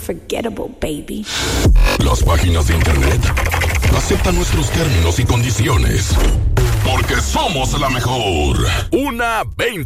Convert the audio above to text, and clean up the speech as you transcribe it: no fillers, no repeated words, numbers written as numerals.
unforgettable, baby. Las páginas de internet aceptan nuestros términos y condiciones. Porque somos la mejor. 1:20